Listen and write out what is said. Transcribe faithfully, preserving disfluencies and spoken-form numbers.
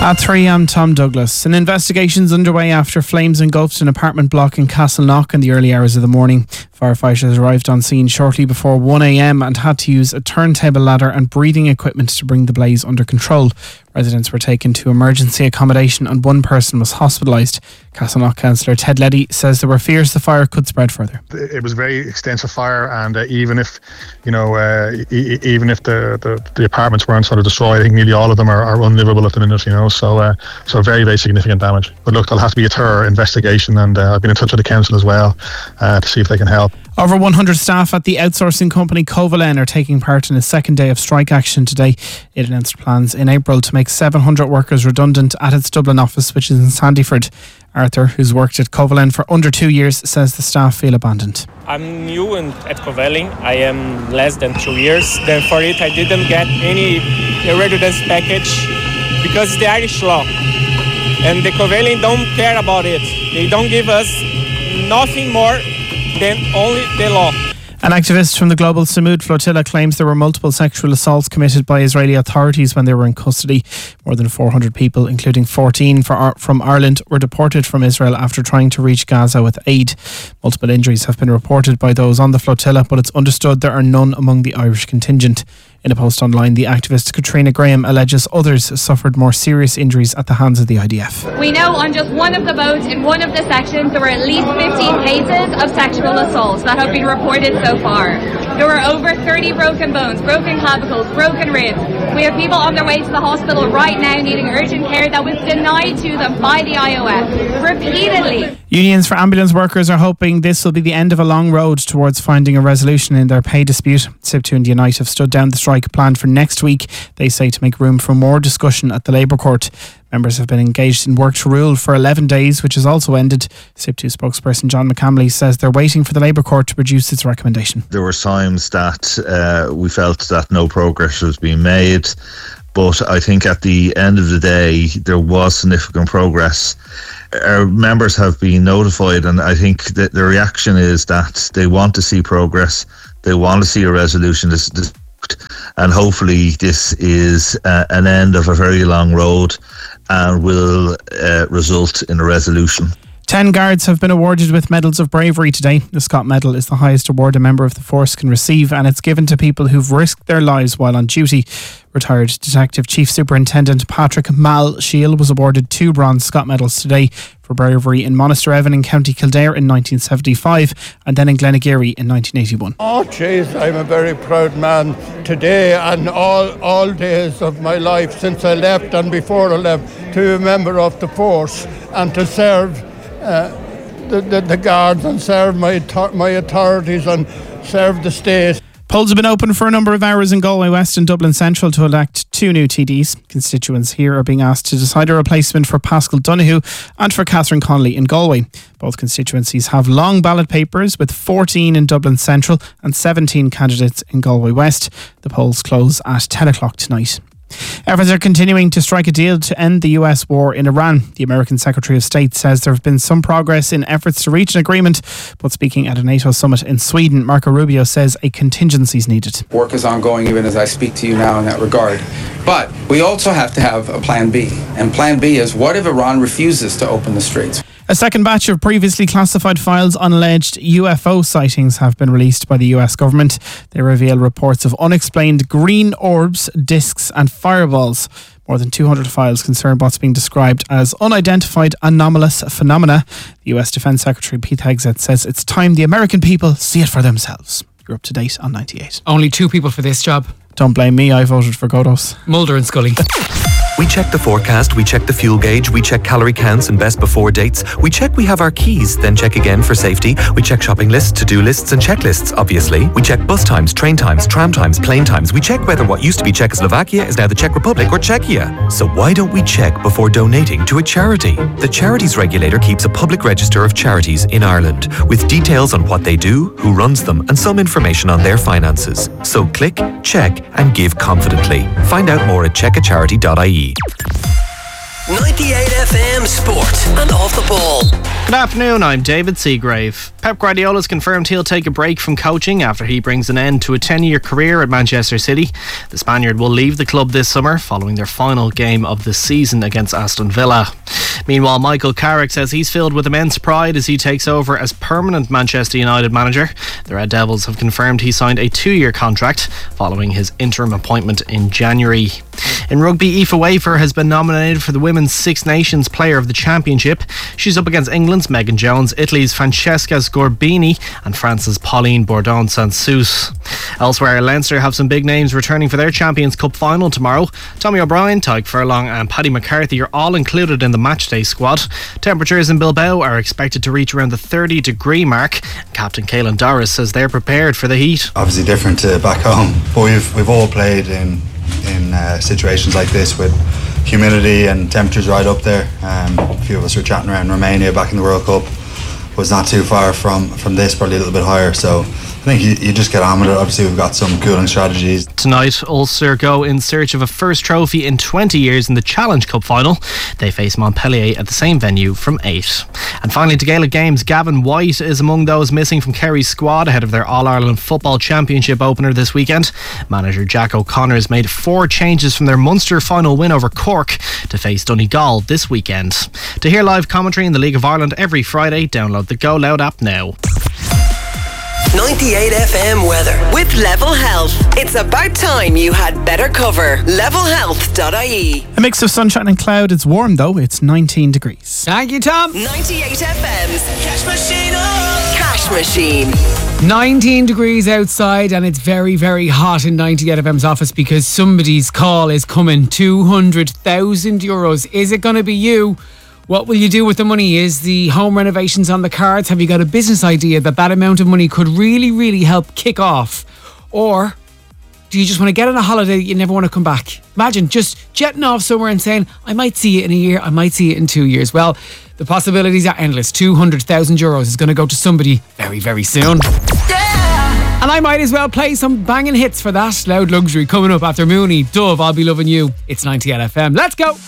At three, I'm Tom Douglas. An investigation's underway after flames engulfed an apartment block in Castleknock in the early hours of the morning. Firefighters arrived on scene shortly before one a.m. and had to use a turntable ladder and breathing equipment to bring the blaze under control. Residents were taken to emergency accommodation and one person was hospitalised. Castleknock councillor Ted Leddy says there were fears the fire could spread further. It was a very extensive fire, and uh, even if, you know, uh, e- even if the, the, the apartments weren't sort of destroyed, I think nearly all of them are, are unlivable at the minute, you know, so uh, so very, very significant damage. But look, there'll have to be a thorough investigation, and uh, I've been in touch with the council as well uh, to see if they can help. Over one hundred staff at the outsourcing company Kovalen are taking part in a second day of strike action today. It announced plans in April to make seven hundred workers redundant at its Dublin office, which is in Sandyford. Arthur, who's worked at Kovalen for under two years, says the staff feel abandoned. I'm new in, at Kovalen. I am less than two years. Then for it, I didn't get any redundancy package because it's the Irish law. And the Kovalen don't care about it. They don't give us nothing more than only the law. An activist from the Global Samud Flotilla claims there were multiple sexual assaults committed by Israeli authorities when they were in custody. More than four hundred people, including fourteen for, from Ireland, were deported from Israel after trying to reach Gaza with aid. Multiple injuries have been reported by those on the flotilla, but it's understood there are none among the Irish contingent. In a post online, the activist Katrina Graham alleges others suffered more serious injuries at the hands of the I D F. We know on just one of the boats in one of the sections there were at least fifteen cases of sexual assault that have been reported so far. There were over thirty broken bones, broken clavicles, broken ribs. We have people on their way to the hospital right now needing urgent care that was denied to them by the I O F repeatedly. Unions for ambulance workers are hoping this will be the end of a long road towards finding a resolution in their pay dispute. SIPTU and Unite have stood down the strike planned for next week, they say, to make room for more discussion at the Labour Court. Members have been engaged in work to rule for eleven days, which has also ended. SIPTU spokesperson John McCamley says they're waiting for the Labour Court to produce its recommendation. There were times that uh, we felt that no progress was being made, but I think at the end of the day there was significant progress. Our members have been notified, and I think that the reaction is that they want to see progress, they want to see a resolution, this, this, and hopefully this is uh, an end of a very long road and will uh, result in a resolution. Ten guards have been awarded with medals of bravery today. The Scott Medal is the highest award a member of the force can receive, and it's given to people who've risked their lives while on duty. Retired Detective Chief Superintendent Patrick Mal Shield was awarded two bronze Scott Medals today for bravery in Monasterevin in County Kildare in nineteen seventy-five and then in Glenageary in nineteen eighty-one. Oh jeez, I'm a very proud man today and all, all days of my life since I left and before I left to be a member of the force and to serve uh, the, the, the guards and serve my, my authorities and serve the state. Polls have been open for a number of hours in Galway West and Dublin Central to elect two new T Ds. Constituents here are being asked to decide a replacement for Pascal Donoghue and for Catherine Connolly in Galway. Both constituencies have long ballot papers with fourteen in Dublin Central and seventeen candidates in Galway West. The polls close at ten o'clock tonight. Efforts are continuing to strike a deal to end the U S war in Iran. The American Secretary of State says there have been some progress in efforts to reach an agreement, but speaking at a NATO summit in Sweden, Marco Rubio says a contingency is needed. Work is ongoing even as I speak to you now in that regard. But we also have to have a plan B. And plan B is, what if Iran refuses to open the straits? A second batch of previously classified files on alleged U F O sightings have been released by the U S government. They reveal reports of unexplained green orbs, discs and fireballs. More than two hundred files concern what's being described as unidentified anomalous phenomena. The U S Defence Secretary Pete Hegseth says it's time the American people see it for themselves. You're up to date on ninety-eight. Only two people for this job. Don't blame me, I voted for Godos. Mulder and Scully. We check the forecast, we check the fuel gauge, we check calorie counts and best before dates. We check we have our keys, then check again for safety. We check shopping lists, to-do lists and checklists, obviously. We check bus times, train times, tram times, plane times. We check whether what used to be Czechoslovakia is now the Czech Republic or Czechia. So why don't we check before donating to a charity? The Charities Regulator keeps a public register of charities in Ireland with details on what they do, who runs them and some information on their finances. So click, check and give confidently. Find out more at check a charity dot I E. ninety-eight F M Sport and Off the Ball. Good afternoon, I'm David Seagrave. Pep Guardiola has confirmed he'll take a break from coaching after he brings an end to a ten-year career at Manchester City. The Spaniard will leave the club this summer following their final game of the season against Aston Villa. Meanwhile, Michael Carrick says he's filled with immense pride as he takes over as permanent Manchester United manager. The Red Devils have confirmed he signed a two-year contract following his interim appointment in January. In rugby, Aoife Wafer has been nominated for the Women's Six Nations Player of the Championship. She's up against England's Megan Jones, Italy's Francesca Scorbini and France's Pauline Bourdon-Sansus. Elsewhere, Leinster have some big names returning for their Champions Cup final tomorrow. Tommy O'Brien, Tyke Furlong and Paddy McCarthy are all included in the matchday squad. Temperatures in Bilbao are expected to reach around the thirty degree mark. Captain Caelan Doris says they're prepared for the heat. Obviously different to back home, but we've, we've all played in in uh, situations like this with humidity and temperatures right up there. Um, a few of us were chatting around Romania back in the World Cup. Was not too far from, from this, probably a little bit higher. So I think you, you just get on with it. Obviously we've got some cooling strategies. Tonight, Ulster go in search of a first trophy in twenty years in the Challenge Cup final. They face Montpellier at the same venue from eight. And finally, to Gaelic Games, Gavin White is among those missing from Kerry's squad ahead of their All-Ireland Football Championship opener this weekend. Manager Jack O'Connor has made four changes from their Munster final win over Cork to face Donegal this weekend. To hear live commentary in the League of Ireland every Friday, download the Go Loud app now. ninety-eight F M weather with Level Health. It's about time you had better cover. level health dot I E. A mix of sunshine and cloud. It's warm though. It's nineteen degrees. Thank you, Tom. ninety-eight F M's Cash Machine. Oh. Cash Machine. nineteen degrees outside and it's very, very hot in ninety-eight F M's office because somebody's call is coming. two hundred thousand euros. Is it going to be you? What will you do with the money? Is the home renovations on the cards? Have you got a business idea that that amount of money could really, really help kick off? Or do you just want to get on a holiday that you never want to come back? Imagine just jetting off somewhere and saying, I might see it in a year, I might see it in two years. Well, the possibilities are endless. two hundred thousand euros is going to go to somebody very, very soon. Yeah! And I might as well play some banging hits for that. Loud Luxury coming up after Mooney. Dove, I'll Be Loving You. It's ninety-eight F M. Let's go!